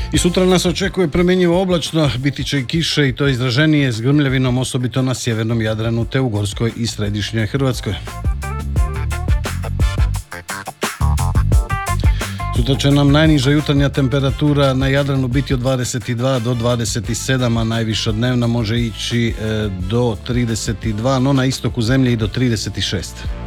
I sutra nas očekuje promjenjivo oblačno, biti će i kiše i to izraženije s grmljavinom, osobito na sjevernom Jadranu te u Gorskoj i središnjoj Hrvatskoj. Sutra će nam najniža jutarnja temperatura na Jadranu biti od 22 do 27, a najviša dnevna može ići do 32, no na istoku zemlje i do 36.